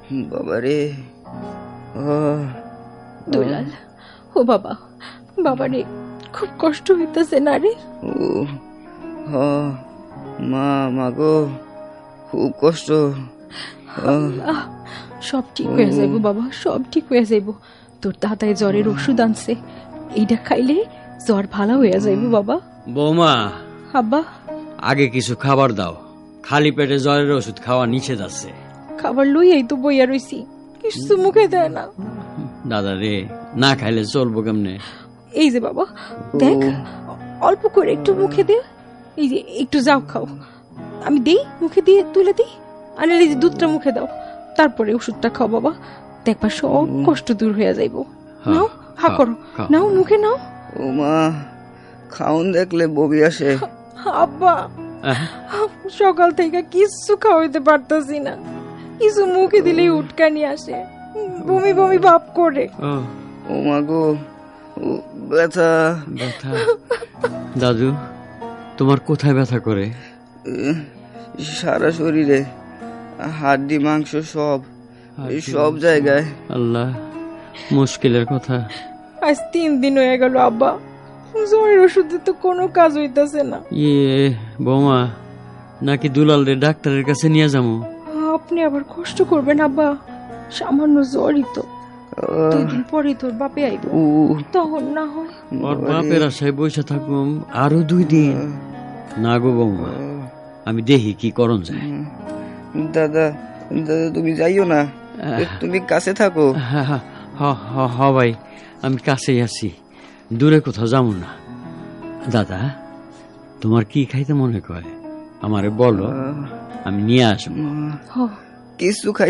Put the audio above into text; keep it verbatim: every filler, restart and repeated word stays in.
বাবারে। দুলাল, ও বাবা, বাবারে খুব কষ্ট হইতেছে না রে? ও মা, মাগো খুব কষ্ট। সব ঠিক হয়ে যাইব বাবা, সব ঠিক হয়ে যাইব। তোর দাদাই জ্বরের ওষুধ আনছে, এইটা খাইলে জ্বর ভালো হয়ে যাইব বাবা। বৌমা, আব্বা আগে কিছু খাবার দাও, খালি পেটে জ্বরের ওষুধ খাওয়া নিষেধ আছে। খাবার লইয়াই তো বইয়া রইছি, কিছু মুখে দেয় না। দাদা রে, না খাইলে চলবো কেমনে? এই যে বাবা দেখ, অল্প করে একটু মুখে দে। এই যে একটু যাও খাও, আমি দেই মুখে দিয়ে তুলে দিই। আনে এই যে দুধটা মুখে দাও, তারপরে ওষুধটা খাও বাবা, দেখবা সব কষ্ট দূর হয়ে যাইব। নাও, হা করো, নাও মুখে নাও। ও মা, খাউন দেখলে বমি আসে। আব্বা, সকাল থেকে কিছু খাওয়াইতে পারতাছি না, কিছু মুখে দিলেই উটকানি আসে, বমি বমি ভাব করে। ও মা গো, ব্যথা ব্যথা। দাদু, তোমার কোথায় ব্যথা করে? সারা শরীরে, হাড্ডি মাংস সব, সব জায়গায়। আল্লাহ, মুশকিলের কথা। আজ তিন দিন হয়ে গেল আব্বা, জ্বরের ওষুধে তো কোনো কাজ হইতাছে না। ইয়ে বৌমা, নাকি দুলাল রে ডাক্তারের কাছে নিয়ে যাবো? আপনি আবার কষ্ট করবেন আব্বা, সামান্য জ্বরই তো, দুই দিন পরে তোর বাপে আইব, তখন না হয়। ওর বাপের আশায় বসে থাকুম আরো দুই দিন? না গো বৌমা, আমি দেখি কি করণ যায়। দাদা, দাদা তুমি যাইও না, তুমি কাছে থাকো। হ ভাই, আমি কাছেই আছি, দূরে কোথাও যাবো না। দাদা, তোমার কি খাইতে মনে করে আমারে বলো, আমি নিয়ে আসবো। কিছু খাই